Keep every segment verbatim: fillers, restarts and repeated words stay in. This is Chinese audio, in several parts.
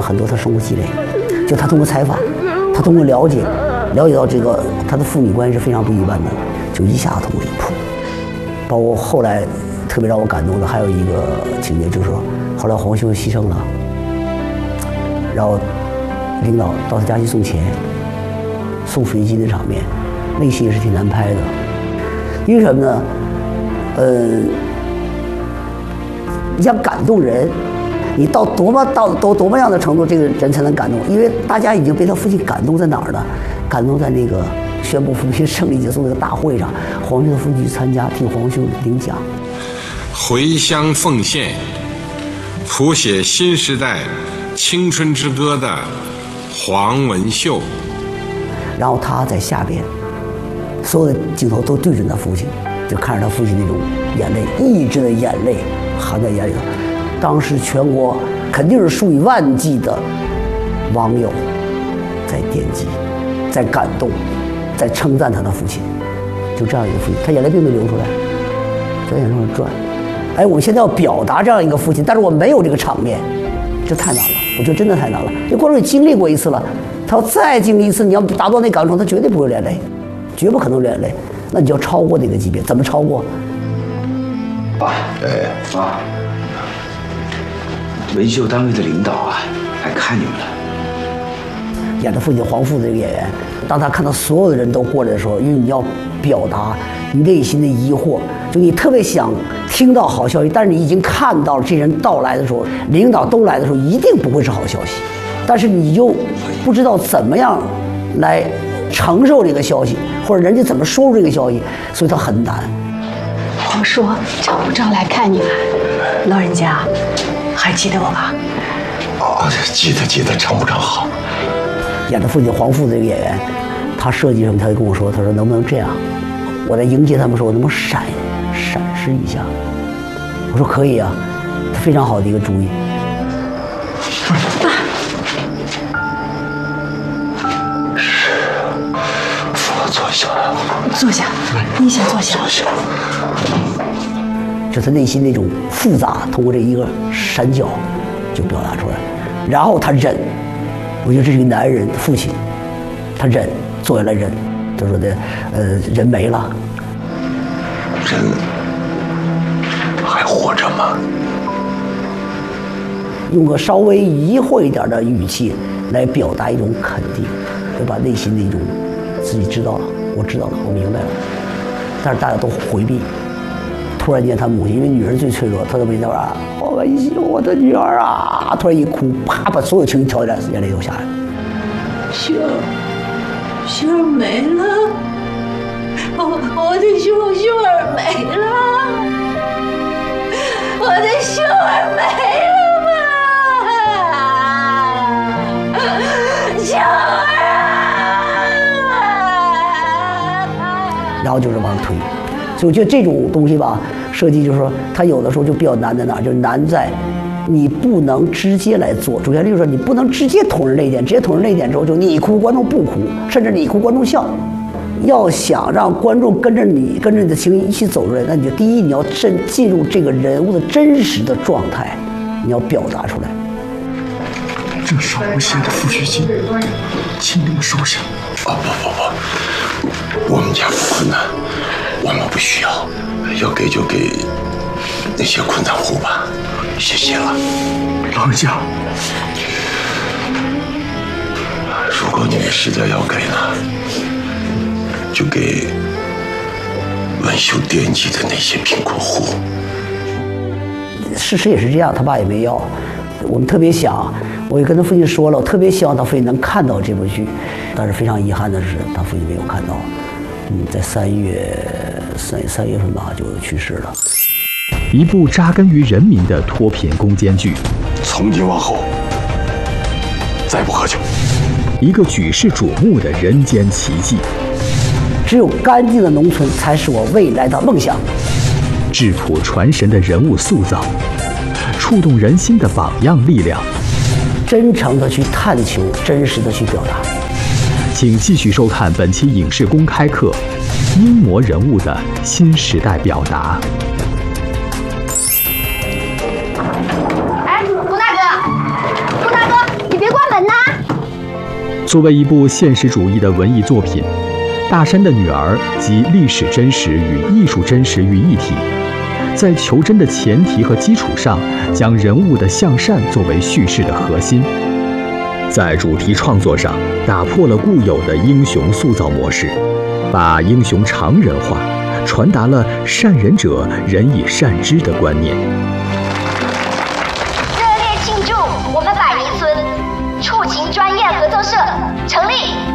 很多他生活积累，就他通过采访，他通过了解，了解到这个他的父女关系是非常不一般的，就一下子通过一扑。包括后来特别让我感动的还有一个情节，就是说后来黄修牺牲了，然后领导到他家去送钱，送水晶的场面，那戏也是挺难拍的，因为什么呢？呃，你想感动人，你到多么到多多么样的程度，这个人才能感动？因为大家已经被他父亲感动在哪儿呢？感动在那个宣布父亲胜利结束那个大会上，黄修的父亲去参加，替黄修领奖。 回乡奉献，谱写新时代青春之歌的黄文秀。 然后他在下边，所有的镜头都对准他父亲，就看着他父亲那种眼泪，抑制的眼泪含在眼里头。当时全国肯定是数以万计的网友在点击，在感动，在称赞他的父亲。就这样一个父亲，他眼泪并没流出来，在眼上转。哎，我们现在要表达这样一个父亲，但是我没有这个场面，这太难了。我觉得真的太难了。因为观众经历过一次了，他要再经历一次，你要达到那感动，他绝对不会流泪，绝不可能流泪。那你就要超过那个级别，怎么超过？ 爸，哎啊，文秀单位的领导啊，来看你们了。 演的父亲黄父这个演员，当他看到所有的人都过来的时候，因为你要表达你内心的疑惑，就你特别想听到好消息，但是你已经看到了这人到来的时候，领导都来的时候，一定不会是好消息，但是你又不知道怎么样来承受这个消息，或者人家怎么说出这个消息，所以他很难。 黄叔找部长来看你了，老人家还记得我吧？ 哦，记得记得，常部长好。 演的父亲黄父这个演员，他设计什么，他就跟我说，他说能不能这样？我在迎接他们时候，我能不能闪闪示一下？我说可以啊，非常好的一个主意。 爸， 是，我坐下。 坐下，你先坐下。 坐下。 就他内心那种复杂，通过这一个闪角就表达出来，然后他忍。我觉得这是一个男人父亲，他忍，坐下来忍。他说的，呃，人没了， 人还活着吗？ 用个稍微疑惑一点的语气来表达一种肯定，对吧？内心的一种自己知道了，我知道了，我明白了。但是大家都回避。突然间，他母亲因为女人最脆弱，她都没那啊，我文秀，我的女儿啊！突然一哭，啪，把所有情绪调起来，眼泪都下来了。 秀儿，秀儿没了，我我的秀秀儿没了，我的秀儿没了嘛，秀儿啊！ 然后就是往上推。所以我觉得这种东西吧，设计就是说，它有的时候就比较难在哪儿，就是难在你不能直接来做。主旋律就是说，你不能直接捅人泪点，直接捅人泪点之后，就你哭观众不哭，甚至你哭观众笑。要想让观众跟着你，跟着你的情绪一起走出来，那你就第一，你要真进入这个人物的真实的状态，你要表达出来。 这是我们写的抚恤金，请你们收下。 哦不不不，我们家不困难。我们不需要，要给就给那些困难户吧，谢谢了。 老人家， 如果你们实在要给呢，就给文秀惦记的那些贫困户。 事实也是这样，他爸也没要。我们特别想，我也跟他父亲说了，我特别希望他父亲能看到这部剧，但是非常遗憾的是，他父亲没有看到。嗯，在三月三三月份吧，就去世了。 一部扎根于人民的脱贫攻坚剧， 从今往后，再不喝酒。 一个举世瞩目的人间奇迹。 只有干净的农村，才是我未来的梦想。 质朴传神的人物塑造，触动人心的榜样力量。 真诚的去探求，真实的去表达。 请继续收看本期影视公开课《英模人物的新时代表达》。 哎，顾大哥，顾大哥，你别作为一部现实主义的文艺作品，《大山的女儿》集历史真实与艺术真实于一体，在求真的前提和基础上，将人物的向善作为叙事的核心。在主题创作上，打破了固有的英雄塑造模式，把英雄常人化，传达了善人者人以善之的观念。 热烈庆祝我们百宜村触情专业合作社成立。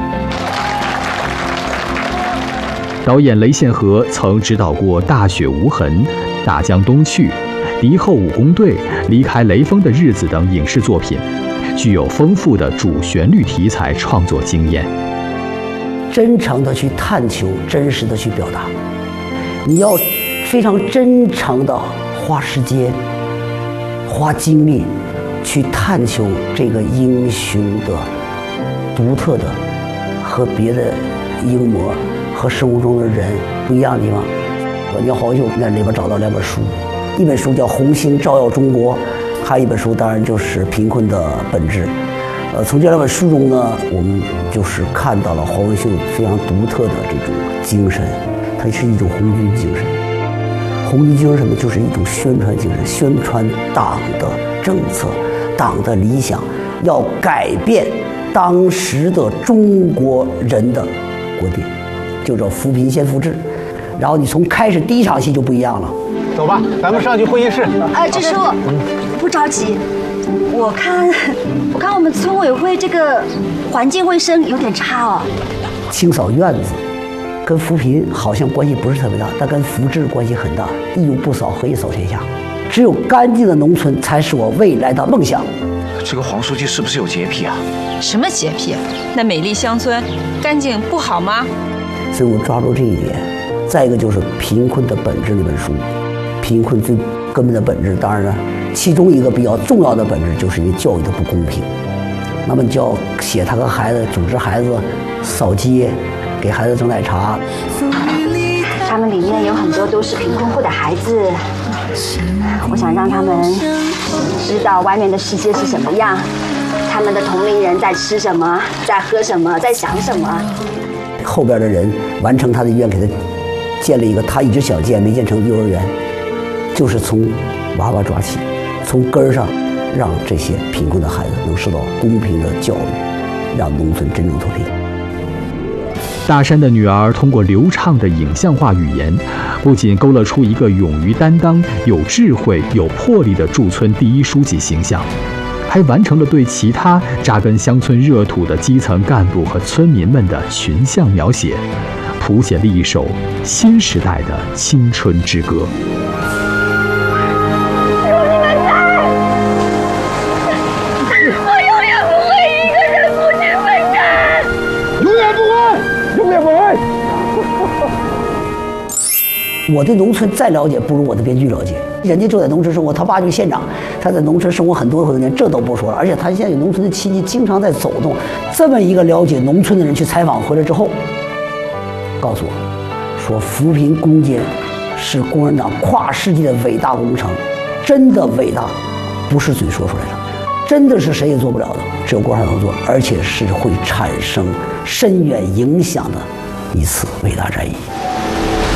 导演雷宪和曾执导过《大雪无痕》《大江东去》《敌后武工队》《离开雷锋的日子》等影视作品，具有丰富的主旋律题材创作经验。 真诚的去探求，真实的去表达，你要非常真诚的花时间、花精力去探求这个英雄的独特的和别的英模和生活中的人不一样的地方。我要好久在里边找到两本书，一本书叫《红星照耀中国》，还有一本书当然就是《贫困的本质》。呃，从这两本书中呢，我们就是看到了黄文秀非常独特的这种精神，它是一种红军精神。红军精神什么？就是一种宣传精神，宣传党的政策、党的理想，要改变当时的中国人的观点，就叫扶贫先扶志。然后你从开始第一场戏就不一样了。 走吧，咱们上去会议室。 呃，支书，不着急。我看，我看我们村委会这个环境卫生有点差哦。 清扫院子，跟扶贫好像关系不是特别大，但跟扶志关系很大。一无不扫，何以扫天下？只有干净的农村才是我未来的梦想。 这个黄书记是不是有洁癖啊？ 什么洁癖？那美丽乡村，干净不好吗？ 所以我抓住这一点。再一个就是《贫困的本质》那本书，贫困最根本的本质，当然了，其中一个比较重要的本质，就是因为教育的不公平。那么你就要写他和孩子，组织孩子扫街，给孩子蒸奶茶。 他们里面有很多都是贫困户的孩子，我想让他们知道外面的世界是什么样，他们的同龄人在吃什么，在喝什么，在想什么。 后边的人完成他的愿，给他建了一个他一直想建没建成幼儿园，就是从娃娃抓起，从根儿上让这些贫困的孩子能受到公平的教育，让农村真正脱贫。 大山的女儿通过流畅的影像化语言，不仅勾勒出一个勇于担当、有智慧、有魄力的驻村第一书记形象，还完成了对其他扎根乡村热土的基层干部和村民们的群像描写，谱写了一首新时代的青春之歌。 我对农村再了解不如我的编剧了解，人家就在农村生活，他爸就是县长，他在农村生活很多很多年，这都不说了。而且他现在有农村的亲戚，经常在走动。这么一个了解农村的人去采访回来之后，告诉我，说扶贫攻坚是共产党跨世纪的伟大工程，真的伟大，不是嘴说出来的，真的是谁也做不了的，只有共产党能做，而且是会产生深远影响的一次伟大战役。